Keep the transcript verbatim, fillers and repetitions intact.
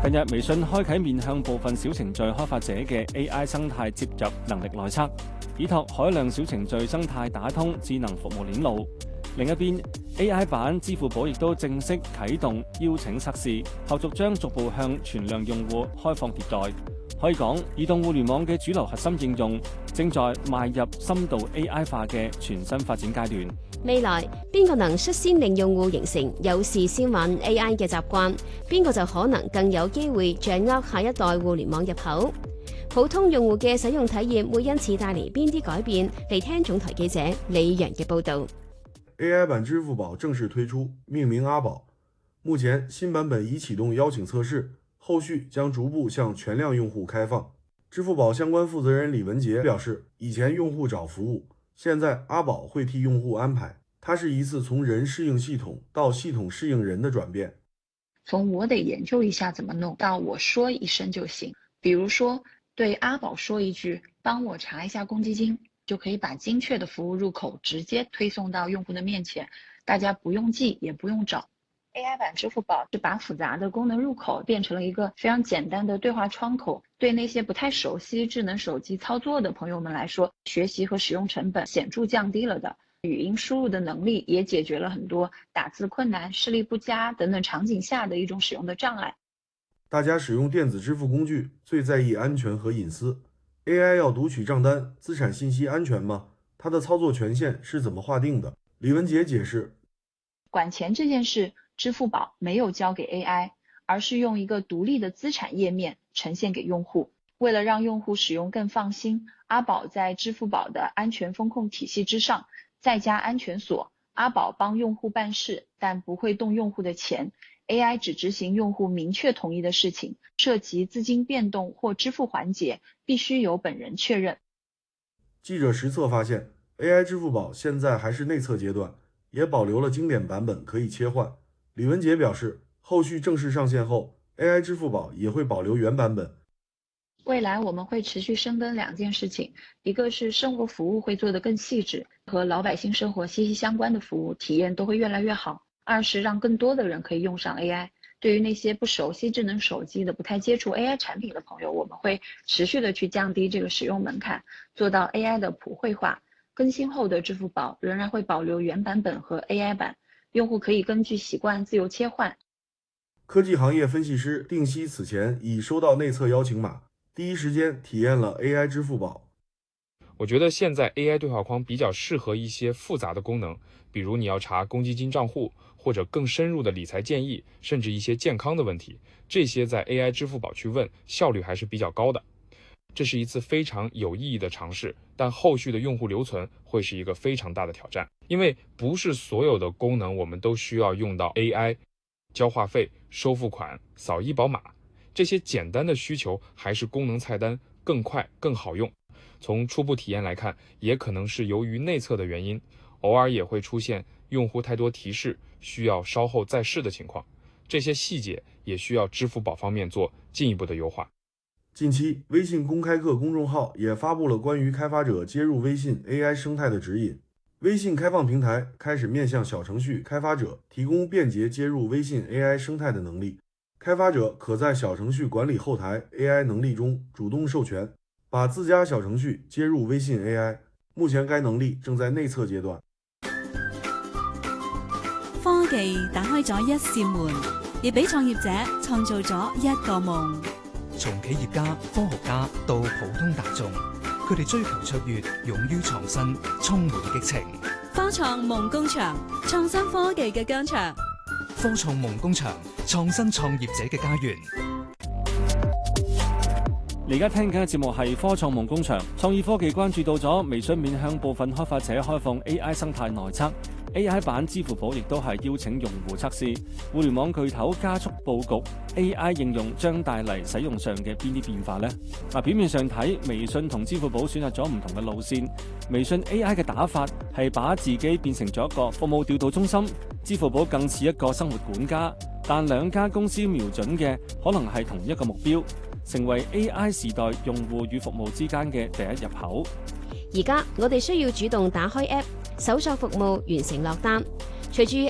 近日，微信開啟面向部分小程序開發者嘅 A I 生態接入能力內測，以託海量小程序生態打通智能服務鏈路。另一邊 ，A I 版支付寶亦都正式啟動邀請測試，後續將逐步向全量用戶開放迭代。可以講，移動互聯網嘅主流核心應用正在邁入深度 A I 化嘅全新發展階段。 未來邊個能率先令用戶形成有事先玩 A I 嘅習慣，邊個就可能更有機會掌握下一代互聯網入口。普通用戶嘅使用體驗會因此帶嚟邊啲改變？嚟聽總台記者李陽嘅報導。 A I 版支付寶正式推出，命名阿寶。目前新版本已啟動邀請測試，後續將逐步向全量用戶開放。支付寶相關負責人李文杰表示，以前用戶找服務，現在阿寶會替用戶安排。它是一次從人適應系統到系統適應人的轉變。 從我得研究一下怎麼弄到我說一聲就行。比如說對阿寶說一句，幫我查一下公積金，就可以把精確的服務入口直接推送到用戶的面前，大家不用記也不用找。A I 版支付寶是把複雜的功能入口變成了一個非常簡單的對話窗口，對那些不太熟悉智能手機操作的朋友們來說，學習和使用成本顯著降低了的。語音輸入的能力也解決了很多打字困難、視力不佳等等場景下的一種使用的障礙。 大家使用電子支付工具最在意安全和隱私。A I 要讀取賬單，資產信息安全嗎？它的操作權限是怎麼劃定的？李文杰解釋， 管錢這件事，支付寶沒有交給 A I， 而是用一個獨立的資產頁面呈現給用戶。為了讓用戶使用更放心，阿寶在支付寶的安全風控體系之上再加安全鎖，阿寶幫用戶辦事，但不會動用戶的錢。A I 只執行用戶明確同意的事情，涉及資金變動或支付環節，必須由本人確認。 記者實測發現 ，A I 支付寶現在還是內測階段，也保留了經典版本可以切換。李文杰表示，後續正式上線後 ，A I 支付寶也會保留原版本。 未來我們會持續深耕兩件事情，一個是生活服務會做得更細緻，和老百姓生活息息相關的服務體驗都會越來越好。二是讓更多的人可以用上 A I。對於那些不熟悉智能手機的、不太接觸 A I 產品的朋友，我們會持續的去降低這個使用門檻，做到 A I 的普惠化。更新後的支付寶仍然會保留原版本和 A I 版，用戶可以根據習慣自由切換。 科技行業分析師定西此前已收到內測邀請碼，第一時間體驗了 A I 支付寶。 我覺得現在 A I 對話框比較適合一些複雜的功能，比如你要查公積金賬戶，或者更深入的理財建議，甚至一些健康的問題，這些在 A I 支付寶去問，效率還是比較高的。這是一次非常有意義的嘗試，但後續的用戶留存會是一個非常大的挑戰，因為不是所有的功能我們都需要用到 A I， 交話費、收付款、掃醫保碼，這些簡單的需求還是功能菜單更快更好用。從初步體驗來看，也可能是由於內測的原因，偶爾也會出現用戶太多提示，需要稍後再試的情況。這些細節也需要支付寶方面做進一步的優化。 近期，微信公開課公眾號也發布了關於開發者接入微信 A I 生態的指引。微信開放平台開始面向小程序開發者提供便捷接入微信 A I 生態的能力。開發者可在小程序管理後台 A I 能力中主動授權，把自家小程序接入微信 A I。目前該能力正在內測階段。 科技打開咗一扇門，亦俾創業者創造咗一個夢。 從企業家、科學家到普通大眾，佢哋追求卓越，勇於創新，充滿激情。 科創夢工場，創新科技嘅疆場。 科創夢工場，創新創業者嘅家園。 你而家聽緊嘅節目係科創夢工場，創意科技關注到咗微信面向部分開發者開放 A I 生態內測。A I 版支付寶亦都係邀請用戶測試。互聯網巨頭加速佈局 A I 應用，將帶嚟使用上嘅邊啲變化呢？嗱，表面上睇，微信同支付寶選擇咗唔同嘅路線。微信 A I 嘅打法係把自己變成咗一個服務調度中心，支付寶更似一個生活管家。但兩家公司瞄準嘅可能係同一個目標，成為 A I 時代用戶與服務之間嘅第一入口。 而家我哋需要主動打開 App， 搜索服務，完成落單。隨住